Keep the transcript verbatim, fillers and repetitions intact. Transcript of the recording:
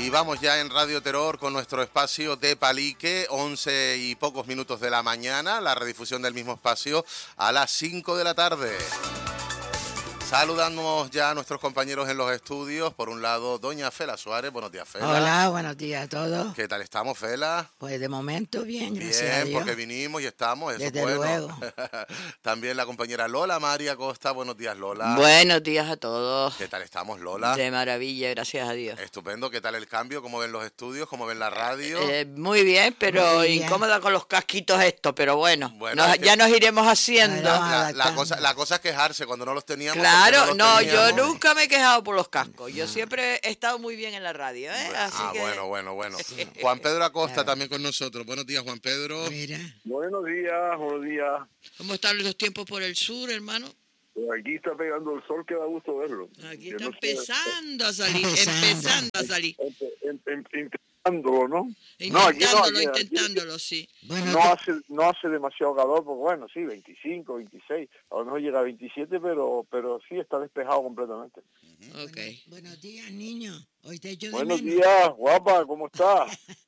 Y vamos ya en Radio Terror con nuestro espacio de Palique, once y pocos minutos de la mañana, la redifusión del mismo espacio a las cinco de la tarde. Saludamos ya a nuestros compañeros en los estudios. Por un lado, doña Fela Suárez. Buenos días, Fela. Hola, buenos días a todos. ¿Qué tal estamos, Fela? Pues de momento bien, gracias Bien, a Dios. porque vinimos y estamos, eso Desde es bueno. luego. También la compañera Lola María Costa. Buenos días, Lola. Buenos días a todos. ¿Qué tal estamos, Lola? De maravilla, gracias a Dios. Estupendo. ¿Qué tal el cambio? ¿Cómo ven los estudios? ¿Cómo ven la radio? Eh, muy bien, pero Muy bien. incómoda con los casquitos estos, pero bueno, Bueno, nos- es que- ya nos iremos haciendo. Claro. La, la adaptando. cosa, la cosa es quejarse cuando no los teníamos. porque Claro, los no, teníamos. yo nunca me he quejado por los cascos. Yo siempre he estado muy bien en la radio, ¿eh? Así Ah, que... bueno, bueno, bueno. Juan Pedro Acosta también con nosotros. Buenos días, Juan Pedro. Mira, Buenos días, buenos días. ¿Cómo están los tiempos por el sur, hermano? Pues aquí está pegando el sol que da gusto verlo. Aquí Que está no sé, empezando a salir, Empezando. empezando a salir. empe- em- em- intentándolo, ¿no? Intentándolo, aquí no, aquí- aquí- intentándolo, sí. bueno, No tú- hace, no hace demasiado calor, porque bueno, sí, veinticinco, veintiséis, a lo mejor llega a veintisiete, pero, pero sí está despejado completamente. Ok. buenos días, niños. Hoy te echo de Buenos menos. días, guapa, ¿cómo estás?